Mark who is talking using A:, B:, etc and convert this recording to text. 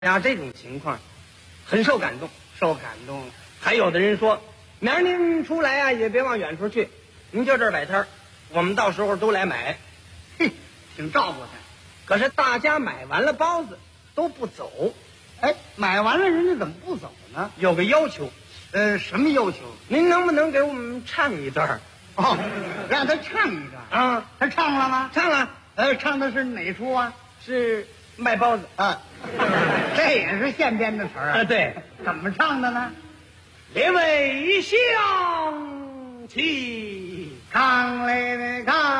A: 呀，这种情况很受感动，受感动。还有的人说，明儿您出来啊，也别往远处去，您就这儿摆摊儿，我们到时候都来买。
B: 嘿，挺照顾他。
A: 可是大家买完了包子都不走，
B: 哎，买完了人家怎么不走呢？
A: 有个要求，
B: 什么要求？
A: 您能不能给我们唱一段？
B: 哦，让他唱一段
A: 啊？
B: 他唱了吗？
A: 唱了，
B: 唱的是哪出啊？
A: 是卖包子
B: 啊，这也是现编的词儿啊。
A: 对，
B: 怎么唱的呢？
A: 列位乡亲，
B: 扛嘞嘞扛。